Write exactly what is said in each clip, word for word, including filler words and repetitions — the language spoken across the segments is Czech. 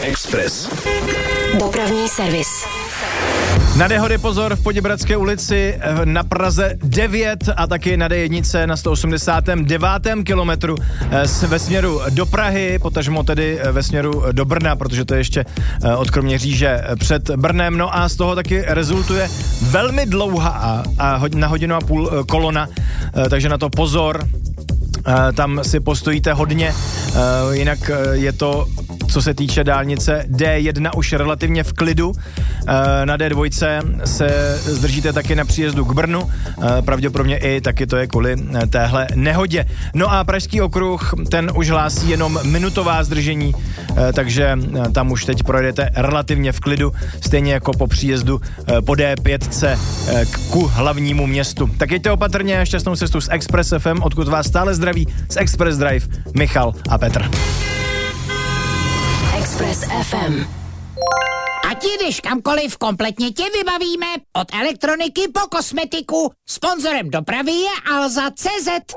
Express. Dopravní servis. Na nehody pozor v Poděbradské ulici na Praze devět a taky na dé jedna na sto osmdesátém devátém kilometru ve směru do Prahy, potažmo tedy ve směru do Brna, protože to je ještě od Kroměříže před Brnem. No a z toho taky rezultuje velmi dlouhá a na hodinu a půl kolona, takže na to pozor. Tam si postojíte hodně, jinak je to, co se týče dálnice dé jedna už relativně v klidu. Na dé dva se zdržíte taky na příjezdu k Brnu, pravděpodobně i taky to je kvůli téhle nehodě. No a Pražský okruh, ten už hlásí jenom minutová zdržení, takže tam už teď projedete relativně v klidu, stejně jako po příjezdu po dé pět ku hlavnímu městu. Tak jeďte opatrně, šťastnou cestu s Express ef em, odkud vás stále zdraví z Express Drive Michal a Petr. Express ef em. Ať jdeš kamkoliv, kompletně tě vybavíme. Od elektroniky po kosmetiku. Sponzorem dopravy je Alza tečka cé zet.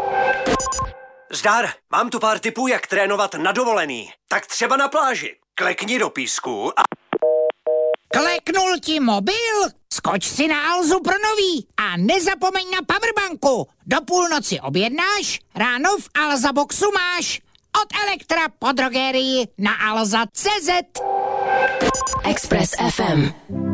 Zdar, mám tu pár tipů, jak trénovat na dovolený. Tak třeba na pláži. Klekni do písku a... Kleknul ti mobil? Skoč si na Alzu pro nový a nezapomeň na powerbanku. Do půlnoci objednáš, ráno v Alza boxu máš. Od Elektra po drogerii na alza tečka cé zet. Express ef em.